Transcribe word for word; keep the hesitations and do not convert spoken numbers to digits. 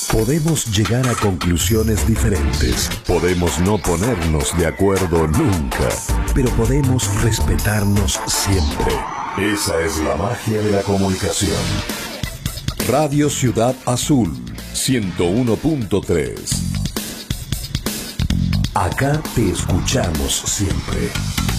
Podemos llegar a conclusiones diferentes, podemos no ponernos de acuerdo nunca, pero podemos respetarnos siempre. Esa es la magia de la comunicación. Radio Ciudad Azul, ciento uno punto tres. Acá te escuchamos siempre.